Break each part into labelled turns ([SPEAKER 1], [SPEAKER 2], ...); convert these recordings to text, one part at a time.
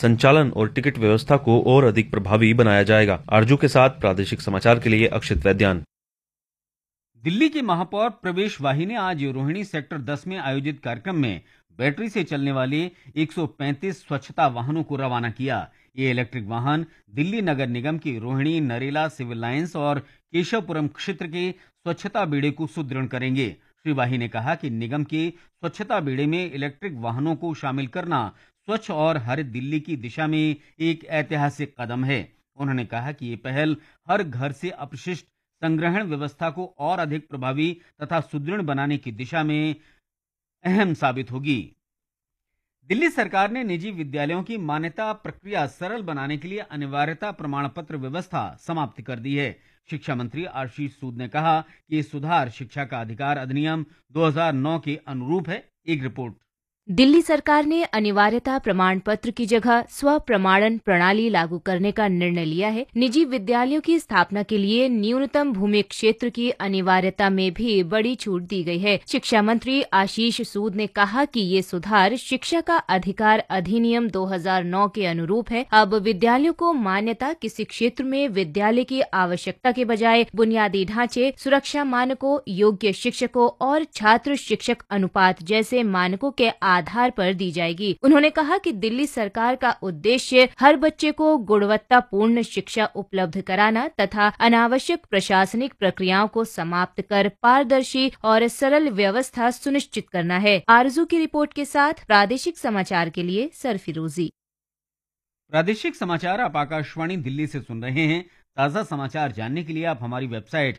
[SPEAKER 1] संचालन और टिकट व्यवस्था को और अधिक प्रभावी बनाया जाएगा। आरजू के साथ प्रादेशिक समाचार के लिए अक्षित वैद्यान।
[SPEAKER 2] दिल्ली की महापौर प्रवेश वाही ने आज रोहिणी सेक्टर 10 में आयोजित कार्यक्रम में बैटरी से चलने वाले 135 स्वच्छता वाहनों को रवाना किया। ये इलेक्ट्रिक वाहन दिल्ली नगर निगम की रोहिणी, नरेला, सिविल लाइंस और केशवपुरम क्षेत्र के स्वच्छता बेड़े को सुदृढ़ करेंगे। श्री वाही ने कहा कि निगम के स्वच्छता बेड़े में इलेक्ट्रिक वाहनों को शामिल करना स्वच्छ और हरित दिल्ली की दिशा में एक ऐतिहासिक कदम है। उन्होंने कहा कि ये पहल हर घर से अपशिष्ट संग्रहण व्यवस्था को और अधिक प्रभावी तथा सुदृढ़ बनाने की दिशा में अहम साबित होगी। दिल्ली सरकार ने निजी विद्यालयों की मान्यता प्रक्रिया सरल बनाने के लिए अनिवार्यता प्रमाण पत्र व्यवस्था समाप्त कर दी है। शिक्षा मंत्री आशीष सूद ने कहा कि ये सुधार शिक्षा का अधिकार अधिनियम 2009 के अनुरूप है। एक रिपोर्ट।
[SPEAKER 3] दिल्ली सरकार ने अनिवार्यता प्रमाण पत्र की जगह स्व प्रमाणन प्रणाली लागू करने का निर्णय लिया है। निजी विद्यालयों की स्थापना के लिए न्यूनतम भूमि क्षेत्र की अनिवार्यता में भी बड़ी छूट दी गई है। शिक्षा मंत्री आशीष सूद ने कहा कि ये सुधार शिक्षा का अधिकार अधिनियम 2009 के अनुरूप है। अब विद्यालयों को मान्यता किसी क्षेत्र में विद्यालय की आवश्यकता के बजाय बुनियादी ढांचे, सुरक्षा मानकों, योग्य शिक्षकों और छात्र शिक्षक अनुपात जैसे मानकों के आधार पर दी जाएगी। उन्होंने कहा कि दिल्ली सरकार का उद्देश्य हर बच्चे को गुणवत्तापूर्ण शिक्षा उपलब्ध कराना तथा अनावश्यक प्रशासनिक प्रक्रियाओं को समाप्त कर पारदर्शी और सरल व्यवस्था सुनिश्चित करना है। आरजू की रिपोर्ट के साथ प्रादेशिक समाचार के लिए सरफिरोजी।
[SPEAKER 2] प्रादेशिक समाचार आप आकाशवाणी दिल्ली से सुन रहे हैं। ताजा समाचार जानने के लिए आप हमारी वेबसाइट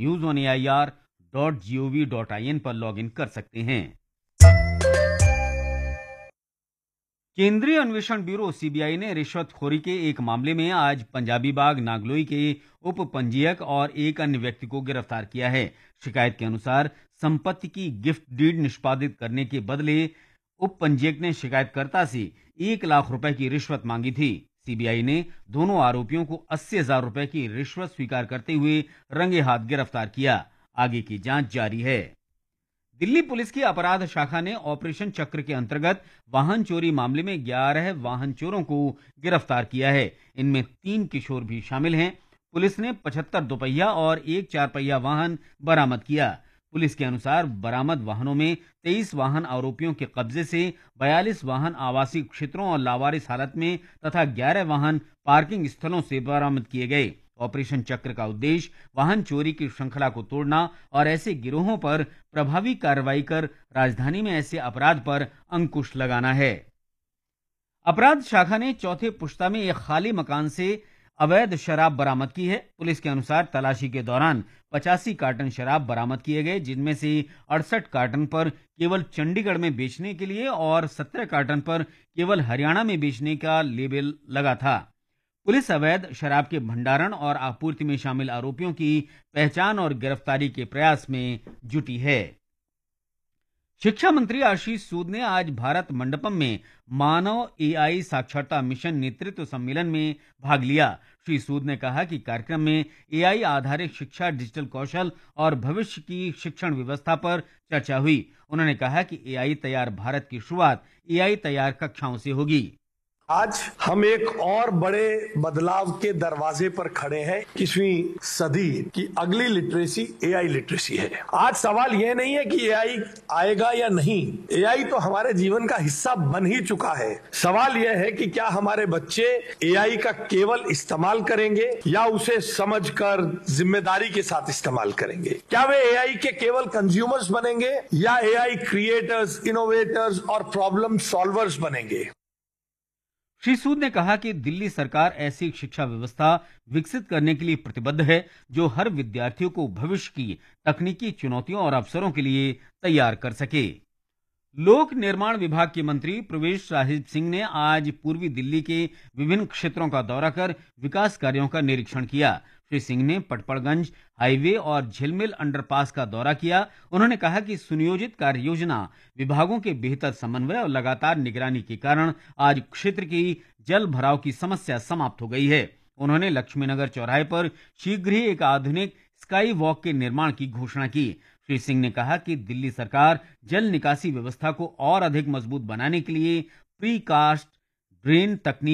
[SPEAKER 2] news.air.gov.in पर लॉगिन कर सकते हैं। केंद्रीय अन्वेषण ब्यूरो सीबीआई ने रिश्वतखोरी के एक मामले में आज पंजाबी बाग नागलोई के उप पंजीयक और एक अन्य व्यक्ति को गिरफ्तार किया है। शिकायत के अनुसार संपत्ति की गिफ्ट डीड निष्पादित करने के बदले उप पंजीयक ने शिकायतकर्ता से 1 लाख रुपए की रिश्वत मांगी थी। सीबीआई ने दोनों आरोपियों को 80,000 रुपए की रिश्वत स्वीकार करते हुए रंगे हाथ गिरफ्तार किया। आगे की जांच जारी है। दिल्ली पुलिस की अपराध शाखा ने ऑपरेशन चक्र के अंतर्गत वाहन चोरी मामले में 11 वाहन चोरों को गिरफ्तार किया है। इनमें 3 किशोर भी शामिल हैं। पुलिस ने 75 दोपहिया और 1 4 पहिया वाहन बरामद किया। पुलिस के अनुसार बरामद वाहनों में 23 वाहन आरोपियों के कब्जे से, 42 वाहन आवासीय क्षेत्रों और लावारिस हालत में तथा 11 वाहन पार्किंग स्थलों से बरामद किए गए। ऑपरेशन चक्र का उद्देश्य वाहन चोरी की श्रृंखला को तोड़ना और ऐसे गिरोहों पर प्रभावी कार्रवाई कर राजधानी में ऐसे अपराध पर अंकुश लगाना है। अपराध शाखा ने चौथे पुश्ता में एक खाली मकान से अवैध शराब बरामद की है। पुलिस के अनुसार तलाशी के दौरान 85 कार्टन शराब बरामद किए गए, जिनमें से 68 कार्टन पर केवल चंडीगढ़ में बेचने के लिए और 17 कार्टन पर केवल हरियाणा में बेचने का लेबल लगा था। पुलिस अवैध शराब के भंडारण और आपूर्ति में शामिल आरोपियों की पहचान और गिरफ्तारी के प्रयास में जुटी है। शिक्षा मंत्री आशीष सूद ने आज भारत मंडपम में मानव एआई साक्षरता मिशन नेतृत्व सम्मेलन में भाग लिया। श्री सूद ने कहा कि कार्यक्रम में एआई आधारित शिक्षा, डिजिटल कौशल और भविष्य की शिक्षण व्यवस्था पर चर्चा हुई। उन्होंने कहा कि एआई तैयार भारत की शुरुआत एआई तैयार कक्षाओं से होगी।
[SPEAKER 4] आज हम एक और बड़े बदलाव के दरवाजे पर खड़े हैं। 21वीं सदी की अगली लिटरेसी एआई लिटरेसी है। आज सवाल यह नहीं है कि एआई आएगा या नहीं, एआई तो हमारे जीवन का हिस्सा बन ही चुका है। सवाल यह है कि क्या हमारे बच्चे एआई का केवल इस्तेमाल करेंगे या उसे समझकर जिम्मेदारी के साथ इस्तेमाल करेंगे। क्या वे एआई के केवल कंज्यूमर्स बनेंगे या एआई क्रिएटर्स, इनोवेटर्स और प्रॉब्लम सॉल्वर्स बनेंगे।
[SPEAKER 2] श्री सूद ने कहा कि दिल्ली सरकार ऐसी शिक्षा व्यवस्था विकसित करने के लिए प्रतिबद्ध है जो हर विद्यार्थियों को भविष्य की तकनीकी चुनौतियों और अवसरों के लिए तैयार कर सके। लोक निर्माण विभाग के मंत्री प्रवेश साहिब सिंह ने आज पूर्वी दिल्ली के विभिन्न क्षेत्रों का दौरा कर विकास कार्यों का निरीक्षण किया। श्री सिंह ने पटपड़गंज हाईवे और झिलमिल अंडरपास का दौरा किया। उन्होंने कहा कि सुनियोजित कार्य योजना, विभागों के बेहतर समन्वय और लगातार निगरानी के कारण आज क्षेत्र की जल भराव की समस्या समाप्त हो गई है। उन्होंने लक्ष्मीनगर चौराहे पर शीघ्र ही एक आधुनिक स्काई वॉक के निर्माण की घोषणा की। श्री सिंह ने कहा कि दिल्ली सरकार जल निकासी व्यवस्था को और अधिक मजबूत बनाने के लिए प्री कास्ट ड्रेन तकनीक